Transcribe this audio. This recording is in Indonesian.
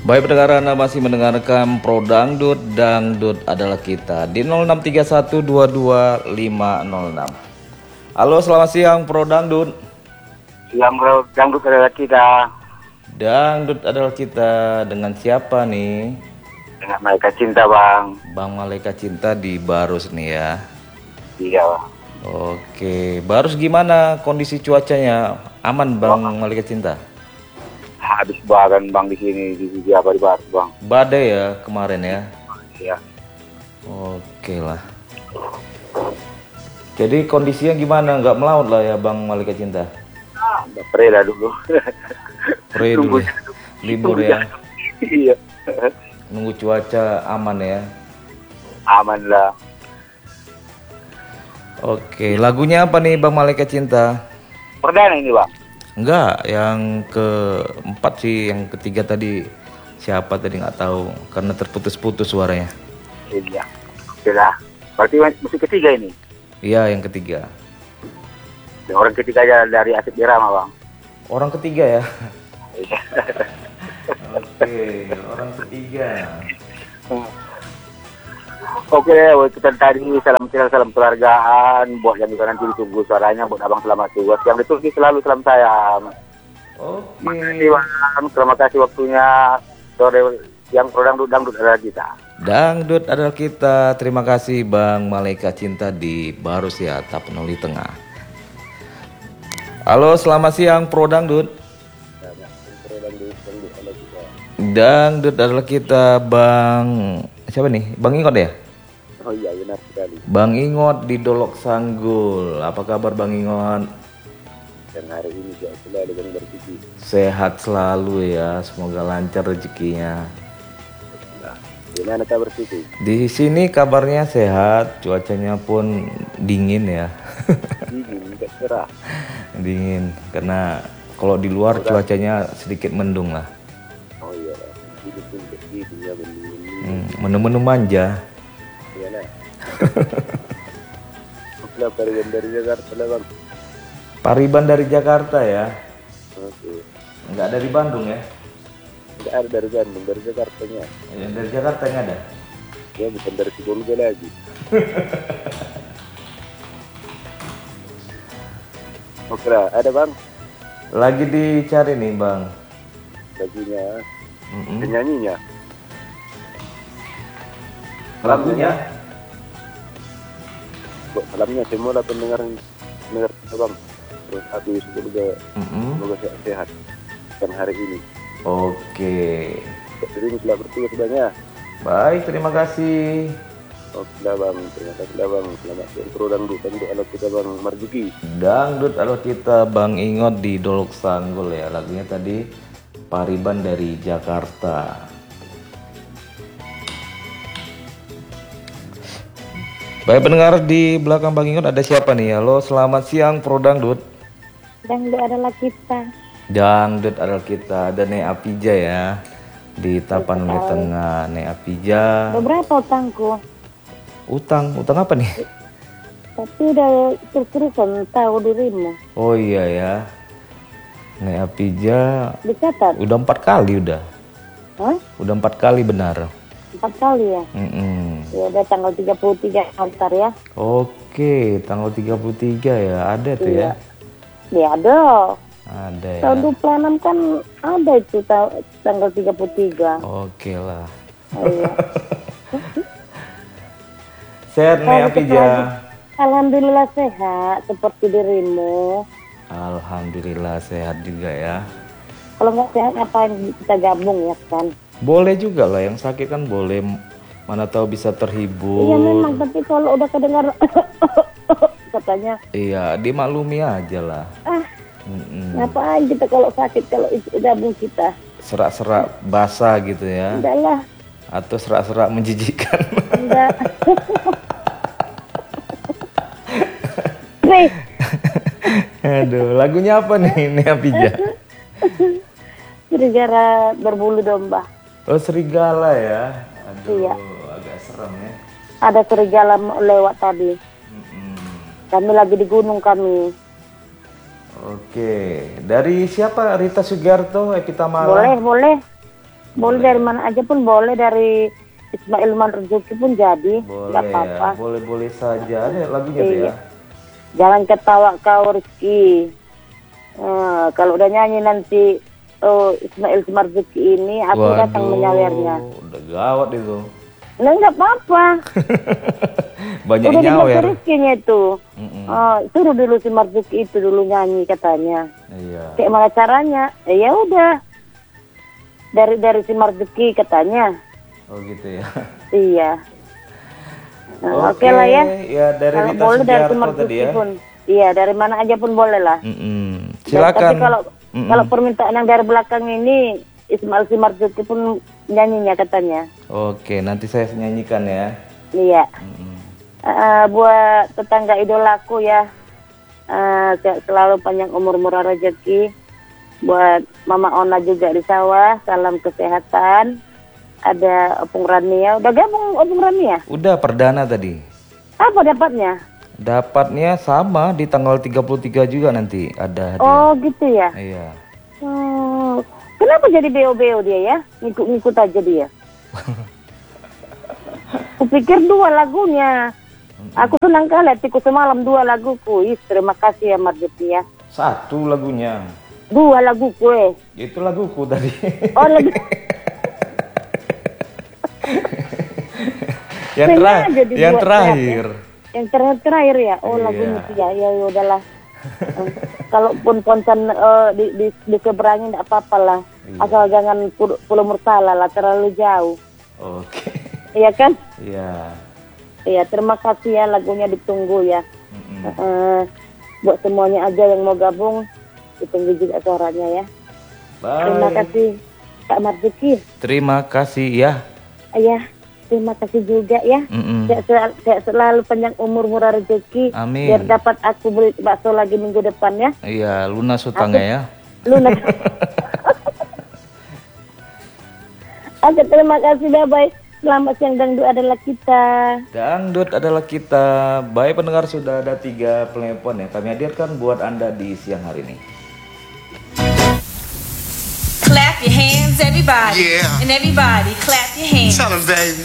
Baik pendengar, Anda masih mendengarkan Pro Dangdut, Dangdut adalah kita di 0631225506. Halo, selamat siang Pro Dangdut. Siang bro, dangdut adalah kita. Dangdut adalah kita dengan siapa nih? Dengan Malaikat Cinta bang. Bang Malaikat Cinta di Barus nih ya. Iya bang. Oke, Barus gimana kondisi cuacanya? Aman Bang Malaikat Cinta? Habis bagan bang di sini di apa di Barat bang. Badai ya kemarin ya. Iya. Oke lah. Jadi kondisinya gimana? Nggak melaut lah ya Bang Malaikat Cinta? Udah prela dulu. Pre dulu ya. Libur ya. Iya. Nunggu cuaca aman ya. Aman lah. Oke, lagunya apa nih Bang Malaikat Cinta? Perdana ini bang. Enggak, yang keempat sih, yang ketiga tadi siapa tadi nggak tahu karena terputus-putus suaranya. Iya. Oke lah. Berarti musik ketiga ini. Iya, yang ketiga. Dan orang ketiga aja dari Asep Irama bang. Orang ketiga ya. Iya. Oke, orang ketiga. Oke, kita tadi salam keluargaan, buat yang juga nanti ditunggu suaranya, buat abang selamat tugas. Yang ditunggu selalu salam sayang. Oke. Makasih bang, terima kasih waktunya. Sore yang Pro Dangdut adalah kita. Dangdut adalah kita. Terima kasih Bang Malaikat Cinta di Barus ya, Tapanuli Tengah. Halo, selamat siang Pro Dangdut. Dangdut adalah kita, Bang. Siapa nih? Bang Ingot ya? Oh iya, benar sekali. Bang Ingot di Dolok Sanggul. Apa kabar Bang Ingot? Dan hari ini juga selalu yang bersih. Sehat selalu ya. Semoga lancar rezekinya. Nah, gimana kabar Siti? Di sini kabarnya sehat, cuacanya pun dingin ya. Dingin, enggak cerah. Dingin karena kalau di luar cuacanya sedikit mendung lah. Oh iya, ini pun begitu ya bening. Menu-menu manja. Iya lah. Oke, pariban dari Jakarta lah bang. Pariban dari Jakarta ya. Oke. Nggak ada di Bandung ya? Enggak ada dari Bandung, dari Jakartanya. Yang dari Jakarta nggak ada? Ya bukan dari Sibolga lagi. Oke lah, ada bang. Lagi dicari nih bang. Lagunya, penyanyinya. Lagunya? Salamnya semua pendengar kita bang. Terus aku juga semoga sehat dan hari ini. Oke. Jadi ini sudah bertugas banyak. Baik, terima kasih. Oke lah bang, terima kasih lah bang. Selamat siang Pro Dangdut alat kita bang Marzuki. Dangdut adalah kita Bang Ingot di Dolok Sanggul ya. Lagunya tadi Pariban dari Jakarta. Baik pendengar, di belakang Bang Ingot ada siapa nih? Halo, selamat siang Pro Dangdut. Dangdut adalah kita. Dangdut adalah kita. Ada Nek Apija ya di Tapanuli Tengah. Nek Apija. Beberapa utangku, Utang apa nih? tapi udah terus-terusan tahu dirimu. Oh iya ya. Nek Apija Dicatat? udah 4 kali udah. Hah? Udah 4 kali benar. 4 kali ya? Ya udah tanggal 33 antar ya. Oke, tanggal 33 ya. Ada tuh ya. Ya ada. Ada ya. Tahun 26 kan ada itu tanggal 33. Oke lah. Oh, iya. Sehat nih Apija. Alhamdulillah sehat seperti dirimu. Alhamdulillah sehat juga ya. Kalau nggak sehat ngapain kita gabung ya kan? Boleh juga lah, yang sakit kan boleh. Mana tahu bisa terhibur. Iya memang, tapi kalau udah kedengar katanya. Iya, dimaklumi aja lah. Ngapain kita kalau sakit, kalau gabung kita? Serak-serak basah gitu ya. Enggak lah. Atau serak-serak menjijikan. Enggak. Aduh, lagunya apa nih Nek Apija? Serigala berbulu domba. Oh, serigala ya. Aduh, Iya. agak serem ya. Ada serigala lewat tadi. Kami lagi di gunung kami. Oke, dari siapa? Rita Sugiarto, Epitamala? Boleh. Boleh dari mana aja pun boleh, dari Ismail Marzuki pun jadi, Boleh nggak apa-apa. ya, boleh-boleh saja. Ada lagunya tuh Iya. ya. Jangan ketawa kau Rizky. Kalau udah nyanyi nanti Ismail Marzuki ini, aku datang menyawernya. Udah gawat itu. Nah, nggak apa-apa. Banyak Udah nyawer. dimaksud Rizky-nya itu. Suruh dulu si Marzuki itu dulu nyanyi katanya. Iya. Kayak mana caranya? Ya udah. Dari si Marzuki katanya. Oh gitu ya. Iya. Nah, oke lah ya. Ya dari Kalau Rita boleh dari si Sugiarto Marzuki tadi ya. pun. Iya, dari mana aja pun boleh lah. Silakan. Tapi kalau permintaan yang dari belakang ini Ismail Marzuki pun nyanyinya katanya. Oke, nanti saya nyanyikan ya. Iya. Buat tetangga idolaku ya, selalu panjang umur, murah rezeki. Buat Mama Ona juga di sawah, salam kesehatan. Ada Opung Rania, udah gabung Opung Rania? Udah perdana tadi. Apa dapatnya? Dapatnya sama di tanggal 33 juga nanti ada hadiah. Oh gitu ya. Iya. Kenapa jadi beo-beo dia ya? Ngikut-ngikut aja dia. Kupikir 2 lagunya. Aku senang kali hatiku semalam 2 laguku. Terima kasih ya Marzuki ya. 1 lagunya. 2 laguku Itu laguku tadi. Oh lagu. yang terakhir. Yang terakhir ya. Oh Iya. lagunya sih ya. Ya udahlah. Kalaupun poncan di seberangnya enggak apa-apa lah. Iya. Asal jangan Pulau Mursalah lah, terlalu jauh. Oke. Iya kan? Iya. Iya, terima kasih ya, lagunya ditunggu ya. Buat semuanya aja yang mau gabung, ditunggu juga suaranya ya. Bye. Terima kasih Kak Marzuki. Terima kasih ya. Iya, terima kasih juga ya. Sehat selalu, panjang umur, murah rezeki. Amin. Biar dapat aku beli bakso lagi minggu depan ya. Iya, lunas hutangnya ya. Lunas. Oke, terima kasih, bye-bye. Selamat siang, dangdut adalah kita. Dangdut adalah kita. Baik pendengar, sudah ada 3 penelepon ya. Kami hadirkan buat Anda di siang hari ini. Clap your hands, everybody. Yeah. And everybody, clap your hands. Tell 'em, baby.